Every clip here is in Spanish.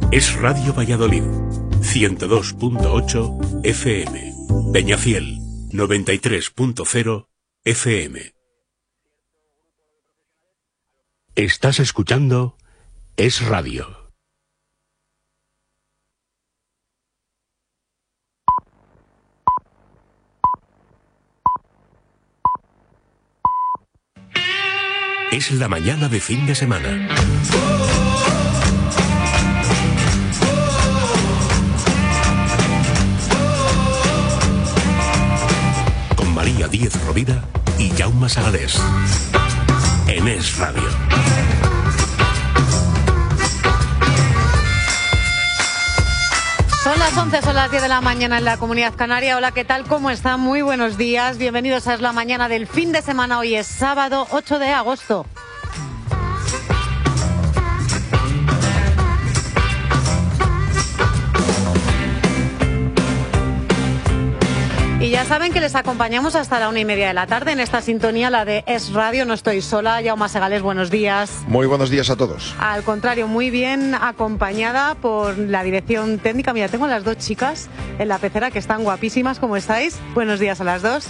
Es Radio Valladolid, 102.8 FM. Peñafiel, 93.0 FM. Estás escuchando Es Radio. Es la mañana de fin de semana. Con María Díez Rovira y Jaume Sagalés. En Es Radio. Son las 11, son las 10 de la mañana en la Comunidad Canaria. Hola, ¿qué tal? ¿Cómo están? Muy buenos días. Bienvenidos a Es la Mañana del fin de semana. Hoy es sábado 8 de agosto. Y ya saben que les acompañamos hasta la 1:30 de la tarde en esta sintonía, la de Es Radio. No estoy sola. Jaume Segales, buenos días. Muy buenos días a todos. Al contrario, muy bien acompañada por la dirección técnica. Mira, tengo a las dos chicas en la pecera que están guapísimas. ¿Cómo estáis? Buenos días a las dos.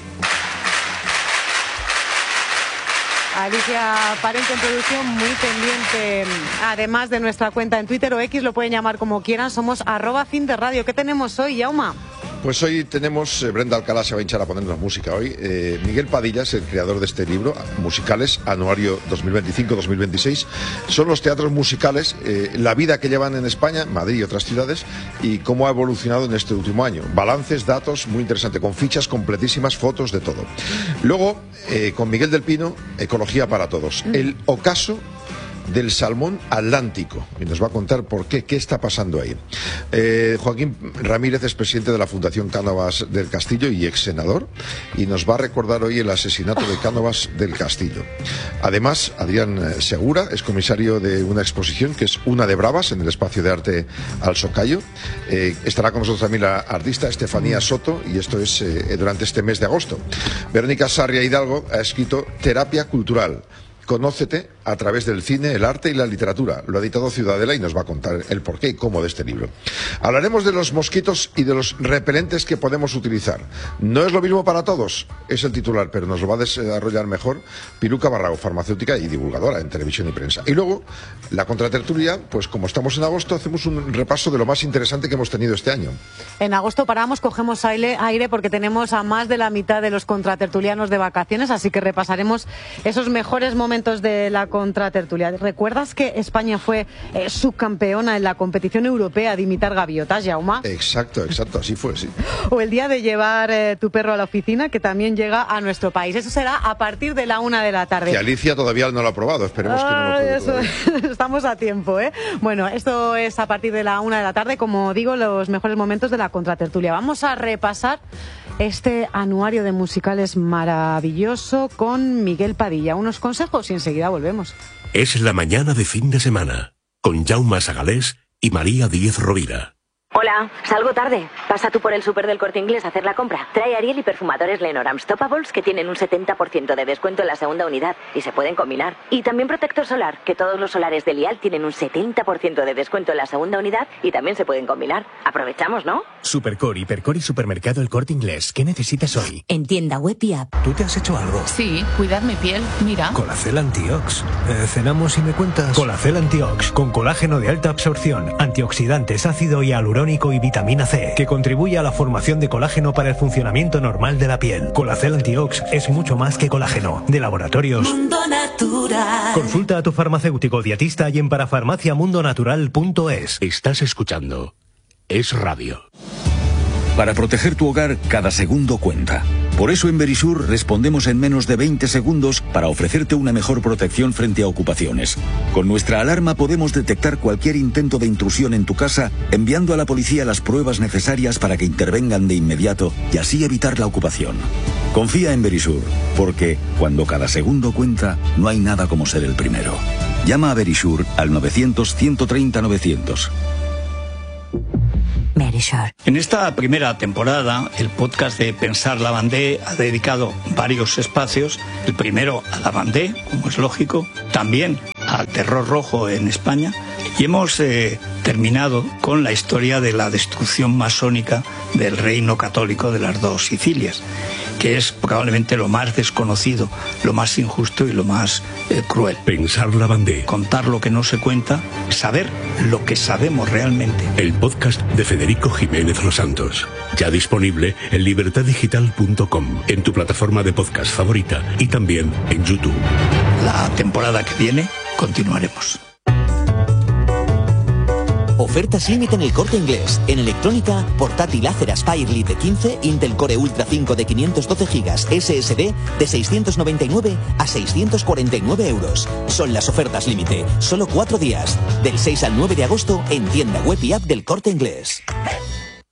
Alicia Parente en producción, muy pendiente, además de nuestra cuenta en Twitter o X, lo pueden llamar como quieran. Somos @FinDeRadio. ¿Qué tenemos hoy, Jaume? Pues hoy tenemos, Brenda Alcalá se va a hinchar a ponernos música hoy. Miguel Padilla es el creador de este libro, Musicales, Anuario 2025-2026. Son los teatros musicales, la vida que llevan en España, Madrid y otras ciudades, y cómo ha evolucionado en este último año. Balances, datos, muy interesante, con fichas completísimas, fotos, de todo. Luego, con Miguel del Pino, Ecología para Todos. El ocaso del salmón atlántico, y nos va a contar por qué está pasando ahí. Joaquín Ramírez es presidente de la Fundación Cánovas del Castillo y ex senador, y nos va a recordar hoy el asesinato de Cánovas del Castillo. Además, Adrián Segura es comisario de una exposición que es Una de Bravas en el Espacio de Arte Al Socayo. Estará con nosotros también la artista Estefanía Soto, y esto es durante este mes de agosto. Verónica Sarria Hidalgo ha escrito Terapia Cultural. Conócete a través del cine, el arte y la literatura. Lo ha editado Ciudadela y nos va a contar el porqué y cómo de este libro. Hablaremos de los mosquitos y de los repelentes que podemos utilizar. No es lo mismo para todos, es el titular, pero nos lo va a desarrollar mejor Piluca Barrao, farmacéutica y divulgadora en televisión y prensa. Y luego, la contratertulia, pues como estamos en agosto, hacemos un repaso de lo más interesante que hemos tenido este año. En agosto paramos, cogemos aire porque tenemos a más de la mitad de los contratertulianos de vacaciones, así que repasaremos esos mejores momentos de la contratertulia. ¿Recuerdas que España fue subcampeona en la competición europea de imitar gaviotas, Jaume? Exacto, así fue, sí. O el día de llevar tu perro a la oficina, que también llega a nuestro país. Eso será a partir de la 1 de la tarde. Que Alicia todavía no lo ha probado, esperemos que no lo pruebe todavía. Estamos a tiempo, ¿eh? Bueno, esto es a partir de la 1 de la tarde, como digo, los mejores momentos de la contratertulia. Vamos a repasar este anuario de musicales maravilloso con Miguel Padilla. Unos consejos y enseguida volvemos. Es la mañana de fin de semana, con Jaume Sagalés y María Díez Rovira. Hola, salgo tarde. Pasa tú por el súper del Corte Inglés a hacer la compra. Trae Ariel y perfumadores Lenormand Stoppables que tienen un 70% de descuento en la segunda unidad y se pueden combinar. Y también protector solar, que todos los solares de Lial tienen un 70% de descuento en la segunda unidad y también se pueden combinar. Aprovechamos, ¿no? Supercore, Hipercore y Supermercado El Corte Inglés. ¿Qué necesitas hoy? En tienda web y app. ¿Tú te has hecho algo? Sí, cuidad mi piel. Mira. Colacel Antiox. ¿Cenamos y me cuentas? Colacel Antiox, con colágeno de alta absorción, antioxidantes, ácido hialurónico y vitamina C, que contribuye a la formación de colágeno para el funcionamiento normal de la piel. Colacel Antiox es mucho más que colágeno. De Laboratorios Mundo Natural. Consulta a tu farmacéutico dietista y en parafarmaciamundonatural.es. Estás escuchando Es Radio. Para proteger tu hogar, cada segundo cuenta. Por eso en Verisur respondemos en menos de 20 segundos para ofrecerte una mejor protección frente a ocupaciones. Con nuestra alarma podemos detectar cualquier intento de intrusión en tu casa, enviando a la policía las pruebas necesarias para que intervengan de inmediato y así evitar la ocupación. Confía en Verisur, porque cuando cada segundo cuenta, no hay nada como ser el primero. Llama a Verisur al 900-130-900. Verisur. En esta primera temporada, el podcast de Pensar Lavandé ha dedicado varios espacios. El primero a Lavandé, como es lógico, también al terror rojo en España y hemos terminado con la historia de la destrucción masónica del reino católico de las dos Sicilias, que es probablemente lo más desconocido, lo más injusto y lo más cruel. Pensar la Bandé. Contar lo que no se cuenta, saber lo que sabemos realmente. El podcast de Federico Jiménez Los Santos. Ya disponible en libertaddigital.com, en tu plataforma de podcast favorita y también en YouTube. La temporada que viene continuaremos. Ofertas límite en El Corte Inglés. En electrónica, portátil Acer Aspire Lite 15, Intel Core Ultra 5 de 512 GB SSD de 699 a 649 euros. Son las ofertas límite. Solo 4 días. Del 6 al 9 de agosto en tienda web y app del Corte Inglés.